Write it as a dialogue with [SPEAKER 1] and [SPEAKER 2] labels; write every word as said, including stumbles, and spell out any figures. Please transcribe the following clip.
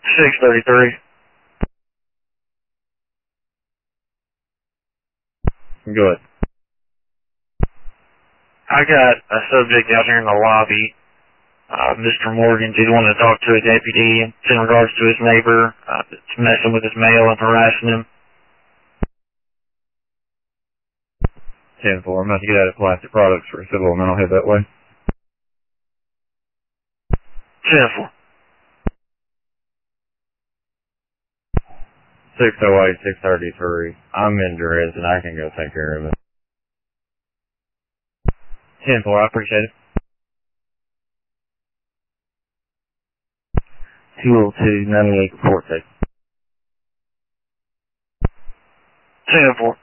[SPEAKER 1] six thirty-three.
[SPEAKER 2] Good.
[SPEAKER 1] I got a subject out here in the lobby. Uh, Mister Morgan did want to talk to a deputy in regards to his neighbor uh, that's messing with his mail and harassing him.
[SPEAKER 2] ten four. I'm about to get out of plastic products for civil, and then I'll head that way.
[SPEAKER 1] ten four.
[SPEAKER 2] six oh eight, six thirty-three. I'm in duress, and I can go take care of it. ten four, I appreciate it. two oh two, ninety-eight, report take.
[SPEAKER 1] ten four.